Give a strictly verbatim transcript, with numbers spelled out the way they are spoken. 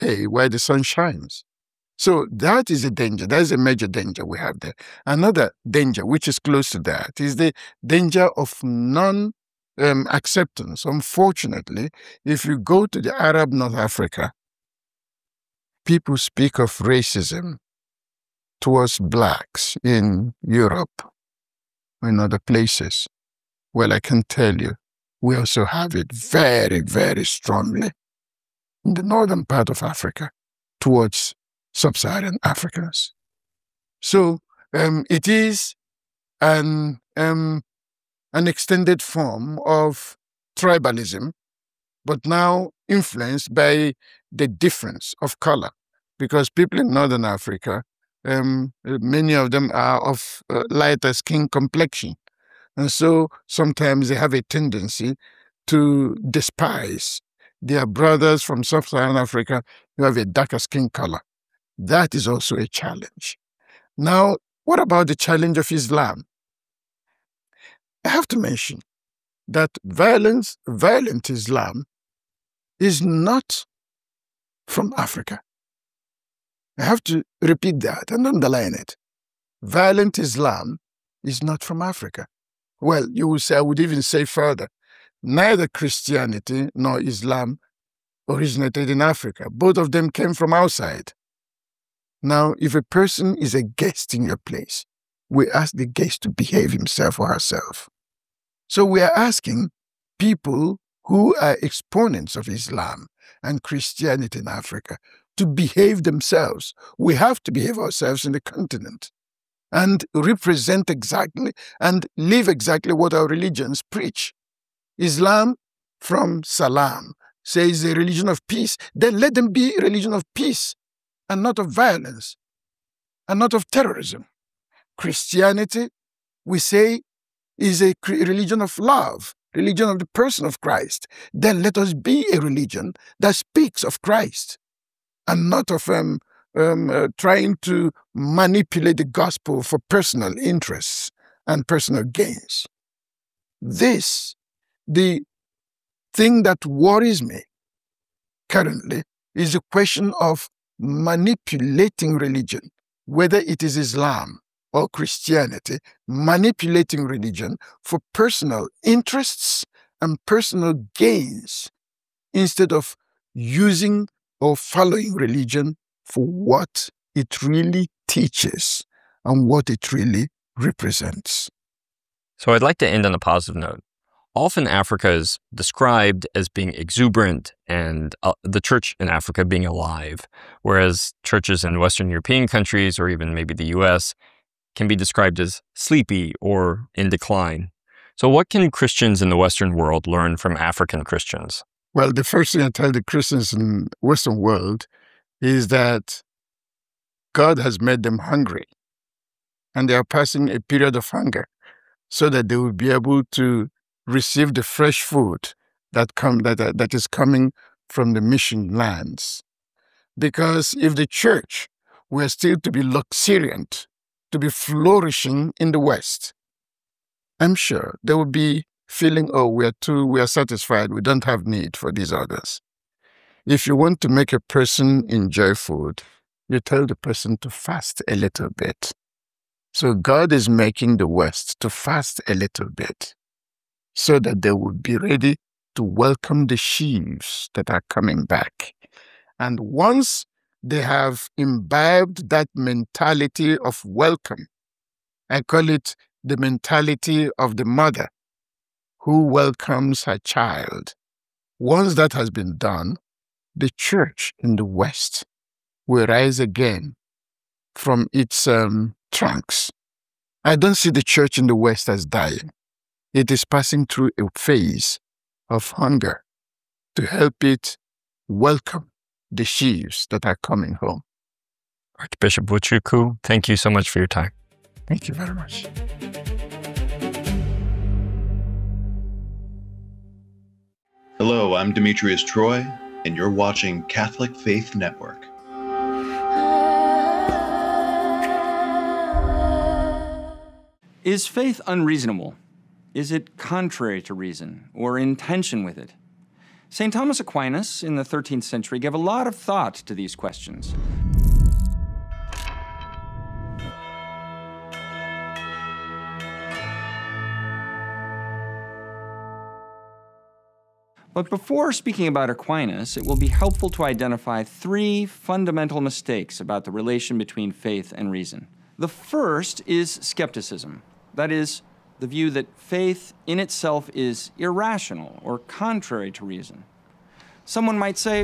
pay where the sun shines. So that is a danger. That is a major danger we have there. Another danger, which is close to that, is the danger of non-acceptance. Um, Unfortunately, if you go to the Arab North Africa, people speak of racism towards blacks in Europe or in other places. Well, I can tell you, we also have it very, very strongly in the northern part of Africa towards sub-Saharan Africans. So um, it is an, um, an extended form of tribalism, but now influenced by the difference of color, because people in northern Africa, um, many of them are of uh, lighter skin complexion. And so sometimes they have a tendency to despise their brothers from sub-Saharan Africa who have a darker skin color. That is also a challenge. Now, what about the challenge of Islam? I have to mention that violence, violent Islam is not from Africa. I have to repeat that and underline it. Violent Islam is not from Africa. Well, you will say, I would even say further, neither Christianity nor Islam originated in Africa. Both of them came from outside. Now, if a person is a guest in your place, we ask the guest to behave himself or herself. So we are asking people who are exponents of Islam and Christianity in Africa to behave themselves. We have to behave ourselves in the continent and represent exactly and live exactly what our religions preach. Islam, from Salam, says a religion of peace. Then let them be a religion of peace and not of violence and not of terrorism. Christianity, we say, is a religion of love, religion of the person of Christ. Then let us be a religion that speaks of Christ and not of um, um, uh, trying to manipulate the gospel for personal interests and personal gains. This, the thing that worries me currently, is the question of manipulating religion, whether it is Islam or Christianity, manipulating religion for personal interests and personal gains instead of using or following religion for what it really teaches and what it really represents. So I'd like to end on a positive note. Often Africa is described as being exuberant and uh, the church in Africa being alive, whereas churches in Western European countries or even maybe the U S can be described as sleepy or in decline. So what can Christians in the Western world learn from African Christians? Well, the first thing I tell the Christians in the Western world is that God has made them hungry, and they are passing a period of hunger so that they will be able to receive the fresh food that come that, that, that is coming from the mission lands. Because if the church were still to be luxuriant, to be flourishing in the West, I'm sure they would be feeling, oh, we are too, we are satisfied, we don't have need for these others. If you want to make a person enjoy food, you tell the person to fast a little bit. So God is making the West to fast a little bit so that they will be ready to welcome the sheaves that are coming back. And once they have imbibed that mentality of welcome, I call it the mentality of the mother who welcomes her child. Once that has been done, the church in the West will rise again from its um, trunks. I don't see the church in the West as dying. It is passing through a phase of hunger to help it welcome the sheaves that are coming home. Archbishop Nwachukwu, thank you so much for your time. Thank you very much. Hello, I'm Demetrius Troy, and you're watching Catholic Faith Network. Is faith unreasonable? Is it contrary to reason or in tension with it? Saint Thomas Aquinas in the thirteenth century gave a lot of thought to these questions. But before speaking about Aquinas, it will be helpful to identify three fundamental mistakes about the relation between faith and reason. The first is skepticism. That is, the view that faith in itself is irrational or contrary to reason. Someone might say,